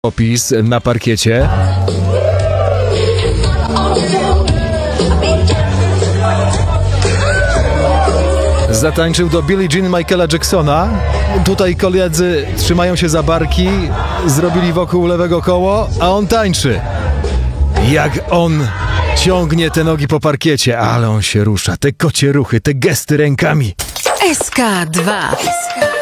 opis na parkiecie. Zatańczył do Billie Jean Michaela Jacksona. Tutaj koledzy trzymają się za barki, zrobili wokół lewego koło, a on tańczy. Jak on ciągnie te nogi po parkiecie, ale on się rusza. Te kocie ruchy, te gesty rękami. SK2.